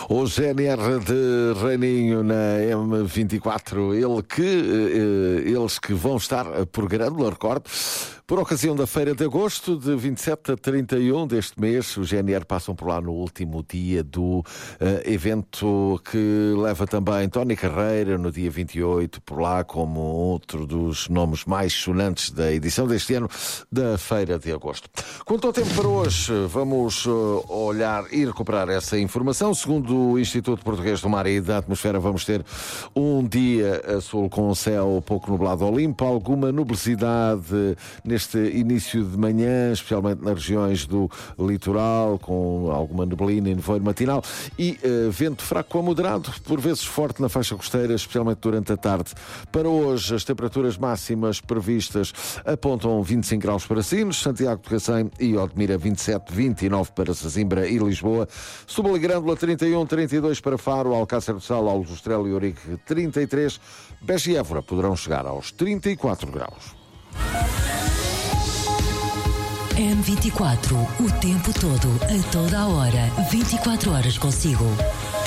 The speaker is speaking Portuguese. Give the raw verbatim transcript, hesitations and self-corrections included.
O G N R de Reininho na M vinte e quatro, ele que, eles que vão estar por Grândola, recordo, por ocasião da Feira de Agosto, de vinte e sete a trinta e um deste mês. Os G N R passam por lá no último dia do uh, evento, que leva também Tony Carreira no dia vinte e oito, por lá, como outro dos nomes mais sonantes da edição deste ano da Feira de Agosto. Quanto ao tempo para hoje, vamos uh, olhar e recuperar essa informação. Segundo o Instituto Português do Mar e da Atmosfera, vamos ter um dia a sul com o céu pouco nublado ao limpo, alguma nubosidade neste início de manhã, especialmente nas regiões do litoral, com alguma neblina e nevoeiro matinal, e uh, vento fraco a moderado, por vezes forte na faixa costeira, especialmente durante a tarde. Para hoje, as temperaturas máximas previstas apontam vinte e cinco graus para Sines, Santiago de Cacém e Odmira vinte e sete, vinte e nove para Sesimbra e Lisboa, Setúbal e Grândola trinta e um, trinta e dois para Faro, Alcácer do Sal, Aljustrel e Ourique trinta e três, Beja e Évora poderão chegar aos trinta e quatro graus. M vinte e quatro, o tempo todo, a toda a hora, vinte e quatro horas consigo.